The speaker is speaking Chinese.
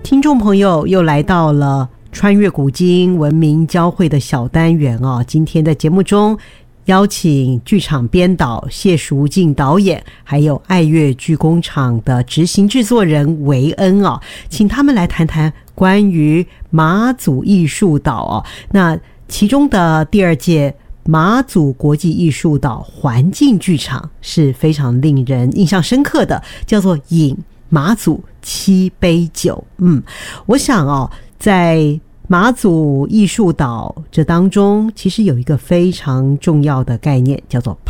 听众朋友又来到了穿越古今文明交汇的小单元哦。今天的节目中邀请剧场编导谢淑静导演，还有爱乐剧工厂的执行制作人维恩哦，请他们来谈谈关于马祖艺术岛哦。那其中的第2届马祖国际艺术岛环境剧场是非常令人印象深刻的，叫做饮马祖7杯酒。我想哦，在马祖艺术岛这当中，其实有一个非常重要的概念，叫做